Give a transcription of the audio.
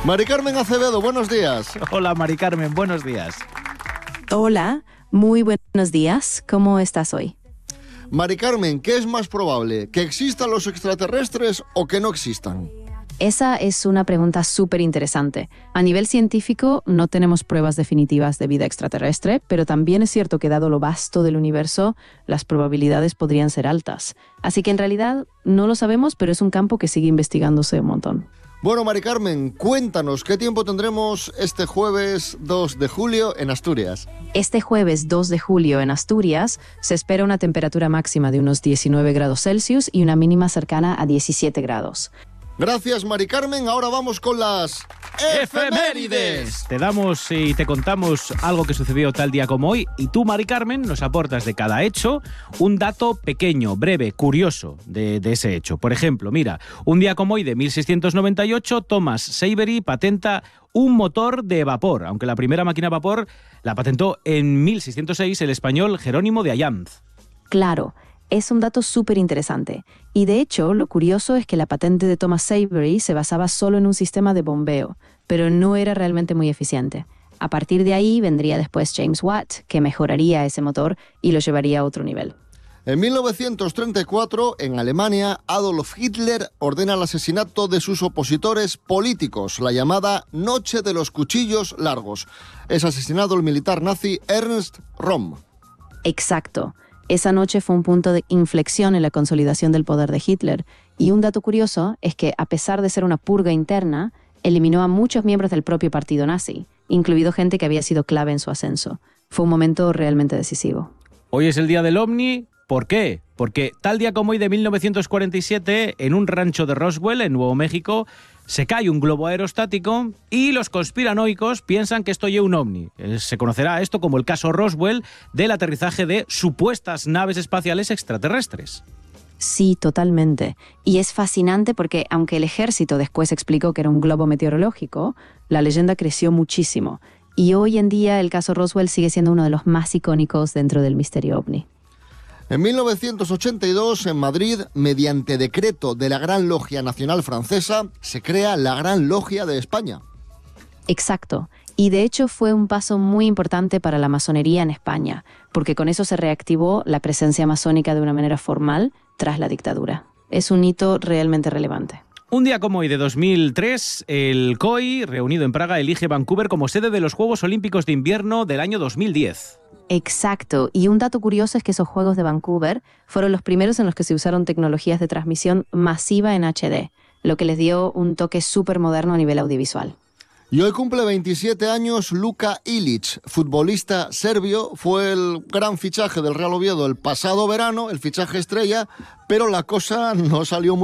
Mari Carmen Acevedo, buenos días. Hola, Mari Carmen, buenos días. Hola, muy buenos días. ¿Cómo estás hoy? Mari Carmen, ¿qué es más probable? ¿Que existan los extraterrestres o que no existan? Esa es una pregunta súper interesante. A nivel científico no tenemos pruebas definitivas de vida extraterrestre, pero también es cierto que dado lo vasto del universo, las probabilidades podrían ser altas. Así que en realidad no lo sabemos, pero es un campo que sigue investigándose un montón. Bueno, Mari Carmen, cuéntanos, ¿qué tiempo tendremos este jueves 2 de julio en Asturias? Este jueves 2 de julio en Asturias se espera una temperatura máxima de unos 19 grados Celsius y una mínima cercana a 17 grados. Gracias, Mari Carmen. Ahora vamos con las efemérides. Te damos y te contamos algo que sucedió tal día como hoy y tú, Mari Carmen, nos aportas de cada hecho un dato pequeño, breve, curioso de ese hecho. Por ejemplo, mira, un día como hoy de 1698, Thomas Savery patenta un motor de vapor, aunque la primera máquina a vapor la patentó en 1606 el español Jerónimo de Allanz. Claro. Es un dato súper interesante. Y de hecho, lo curioso es que la patente de Thomas Savery se basaba solo en un sistema de bombeo, pero no era realmente muy eficiente. A partir de ahí vendría después James Watt, que mejoraría ese motor y lo llevaría a otro nivel. En 1934, en Alemania, Adolf Hitler ordena el asesinato de sus opositores políticos, la llamada Noche de los Cuchillos Largos. Es asesinado el militar nazi Ernst Röhm. Exacto. Esa noche fue un punto de inflexión en la consolidación del poder de Hitler. Y un dato curioso es que, a pesar de ser una purga interna, eliminó a muchos miembros del propio partido nazi, incluido gente que había sido clave en su ascenso. Fue un momento realmente decisivo. Hoy es el día del OVNI. ¿Por qué? Porque tal día como hoy de 1947, en un rancho de Roswell, en Nuevo México, se cae un globo aerostático y los conspiranoicos piensan que esto es un ovni. Se conocerá esto como el caso Roswell del aterrizaje de supuestas naves espaciales extraterrestres. Sí, totalmente. Y es fascinante porque, aunque el ejército después explicó que era un globo meteorológico, la leyenda creció muchísimo. Y hoy en día el caso Roswell sigue siendo uno de los más icónicos dentro del misterio ovni. En 1982, en Madrid, mediante decreto de la Gran Logia Nacional Francesa, se crea la Gran Logia de España. Exacto. Y de hecho fue un paso muy importante para la masonería en España, porque con eso se reactivó la presencia masónica de una manera formal tras la dictadura. Es un hito realmente relevante. Un día como hoy de 2003, el COI, reunido en Praga, elige Vancouver como sede de los Juegos Olímpicos de Invierno del año 2010. Exacto, y un dato curioso es que esos Juegos de Vancouver fueron los primeros en los que se usaron tecnologías de transmisión masiva en HD, lo que les dio un toque súper moderno a nivel audiovisual. Y hoy cumple 27 años Luka Ilić, futbolista serbio. Fue el gran fichaje del Real Oviedo el pasado verano, el fichaje estrella, pero la cosa no salió muy